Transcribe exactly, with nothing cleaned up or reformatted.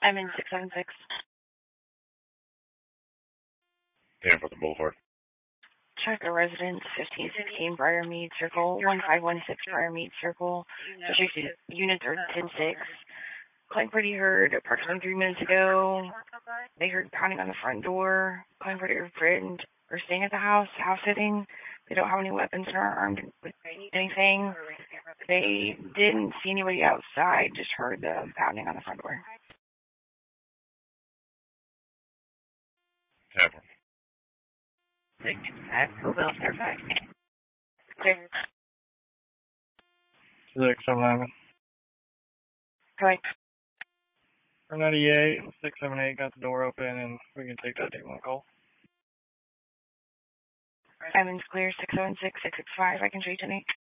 I'm in six seven six. Danforth Boulevard. Check a residence, fifteen sixteen Briarmead Circle, one five one six Briarmead Circle. District units are ten six. Claim Pretty heard approximately three minutes ago. They heard pounding on the front door. Claim Pretty or friend are staying at the house, house sitting. They don't have any weapons and aren't armed with anything. They didn't see anybody outside, just heard the pounding on the front door. Tavern. Six, five, Hillville, five. Clear. Six eleven. Go ahead. four ninety-eight, six seven eight got the door open, and we can take that day one call. Simon's clear, six seven six, six six five. I can show you tonight.